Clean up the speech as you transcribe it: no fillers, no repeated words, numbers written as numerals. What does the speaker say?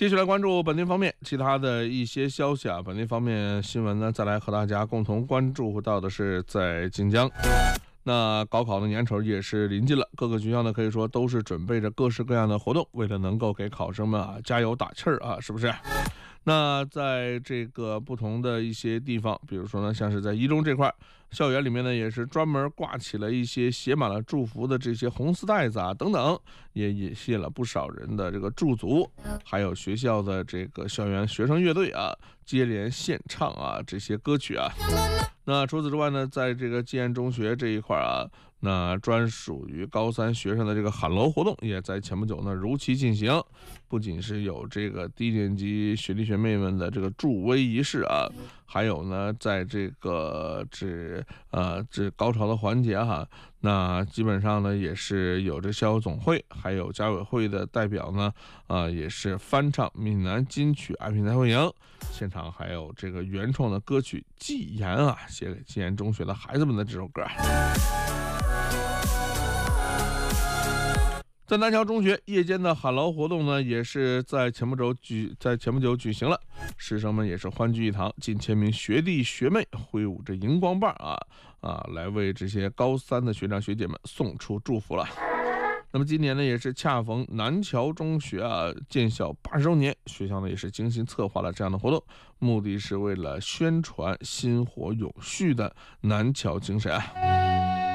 继续来关注本地方面其他的一些消息啊。本地方面新闻呢，再来和大家共同关注到的是在晋江。那高考的年头也是临近了，各个学校呢可以说都是准备着各式各样的活动，为了能够给考生们加油打气儿啊，是不是？那在这个不同的一些地方，比如说呢，像是在一中这块，校园里面呢也是专门挂起了一些写满了祝福的这些红丝带子啊等等，也引吸了不少人的这个驻足，还有学校的这个校园学生乐队啊接连献唱啊这些歌曲啊。那除此之外呢，在这个建中学这一块啊，那专属于高三学生的这个喊楼活动也在前不久呢如期进行，不仅是有这个低年级学弟学妹们的这个助威仪式啊，还有呢在这个这高潮的环节哈，那基本上呢也是有这校友总会还有家委会的代表呢也是翻唱闽南金曲爱拼才会赢，现场还有这个原创的歌曲寄言啊，写给建中学的孩子们的这首歌。在南桥中学夜间的喊楼活动呢，也是在前不久举行了，师生们也是欢聚一堂，近千名学弟学妹挥舞着荧光棒来为这些高三的学长学姐们送出祝福了。那么今年呢，也是恰逢南桥中学建校80周年，学校呢也是精心策划了这样的活动，目的是为了宣传薪火永续的南桥精神啊。